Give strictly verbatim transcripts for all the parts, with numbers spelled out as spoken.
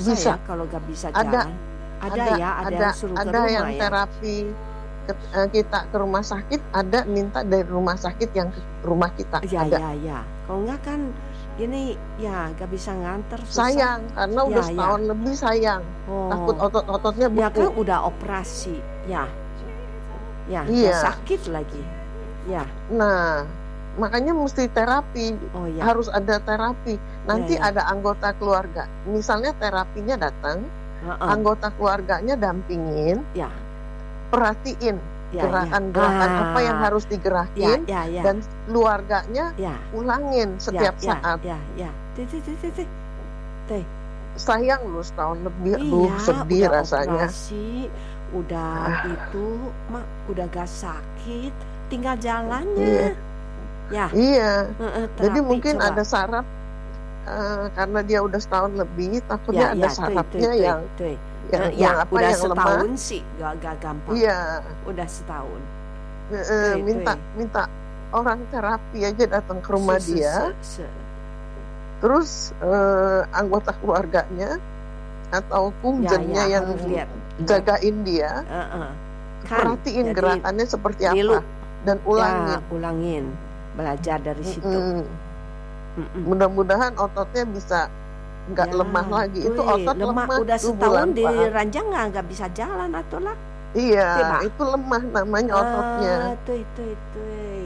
susah Bisa. ya kalau nggak bisa Ada, jalan. Ada, ada, ya, ada, ada, yang suruh ke ada rumah yang ya. terapi ke, eh, kita ke rumah sakit, ada minta dari rumah sakit yang ke rumah kita. Ya, Ada. ya, ya. Kalau nggak kan gini, ya nggak bisa nganter, susah. Sayang, karena Ya, udah ya. setahun lebih sayang. Takut Oh, otot-ototnya ya kan beku. udah operasi, ya, ya, Iya. nggak sakit lagi, ya. Nah, makanya mesti terapi. Oh ya, Harus ada terapi. Nanti Ya, ya. ada anggota keluarga. Misalnya terapinya datang, Heeh. anggota keluarganya dampingin, Ya, perhatiin ya, ya. gerakan-gerakan apa yang Ah, harus ya, digerakin, ya, ya, dan keluarganya ya, ulangin ya, setiap ya, saat. ya, ya. Tih, tih, tih, tih, tih. Tih. Sayang lu setahun lebih, aduh Iya, sedih udah rasanya. operasi, udah Ah, itu, mak, udah gak sakit, tinggal iya, jalannya, ya. iya. Heeh, Jadi terapi mungkin coba. ada saraf, eh, karena dia udah setahun lebih, takutnya Ya, ada ya, tuh, tuh, sarafnya tuh, yang tuh. yang Eh, yang ya, apa udah yang lemah. setahun sih, gak, gak gampang. Iya, Udah setahun. eh, eh, Tuh, minta tuh. minta orang terapi aja datang ke rumah Se, se, dia, se, se. terus eh, anggota keluarganya atau Ya, punjennya ya, yang harus lihat. jagain dia, Heeh. Kan, perhatiin jadi gerakannya seperti nilu, apa dan ya, ulangin. ulangin, belajar dari situ. Mm-mm. Mm-mm. Mudah-mudahan ototnya bisa nggak Ya, lemah lagi. Itu tuh, otot lemah lemah udah tuh setahun bulan di Pak. ranjang nggak nggak bisa jalan atau lah. Iya, Coba. itu lemah namanya ototnya. Ah, tuh, itu, itu.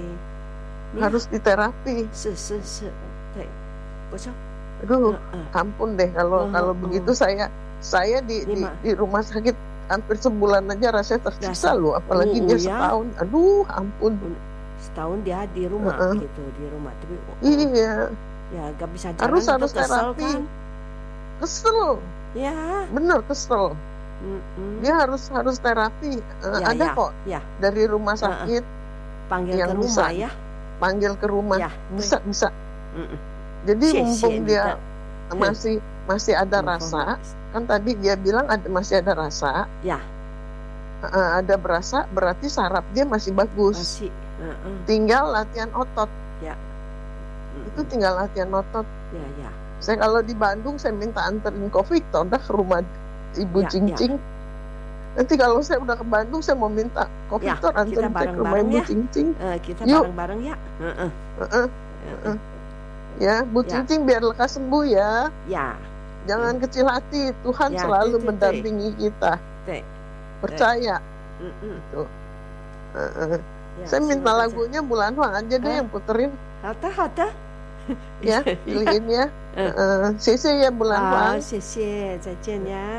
Nih, Harus diterapi. se, se, se. Tuh, bocor. Aduh, Heeh. ampun deh kalau Oh, kalau oh. begitu saya saya di, Ini di mah. di rumah sakit hampir sebulan aja rasanya tersiksa Dasar. loh, apalagi Oh, dia ya. setahun. Aduh, ampun. Setahun dia di rumah Heeh. gitu, di rumah. Tapi oh, oh, Iya, ya gak bisa jalan harus itu harus kesel terapi. kan? Kesel, Ya. bener kesel. Mm-mm. Dia harus harus terapi. Eh, Ya, ada ya, kok ya. dari rumah Heeh. sakit Panggil yang ke rumah bisa ya. panggil ke rumah. Ya. Bisa bisa. Mm-mm. Jadi Xie, mumpung xie, dia minta. masih masih ada Info. rasa, kan tadi dia bilang ada masih ada rasa, Ya, eh, ada berasa, berarti saraf dia masih bagus. masih. Heeh. Tinggal latihan otot. Ya. Itu Mm-mm. tinggal latihan otot. Ya, ya. Saya kalau di Bandung saya minta anterin ke Victor dah ke rumah Ibu Ya, Cincing. Nanti kalau saya udah ke Bandung saya mau minta ke Ya, Victor kita anterin saya ke rumah bareng-bareng Ibu ya. Cincing. Eh, kita Yuk. bareng-bareng ya. Heeh. Heeh, Heeh. ya, Bu Ya. Cincing biar lekas sembuh ya. Ya. Jangan kecil hati, Tuhan Ya, selalu tuh, tuh, tuh. mendampingi kita. Teh. Percaya. Mm-mm. Heeh. Ya, Saya minta semoga lagunya Bulan Wang aja deh Ah. yang puterin Hata, hata. ya, pilihin ya. Eh. Heeh. Sisi ya Bulan Wang. 好，谢谢，再见呀。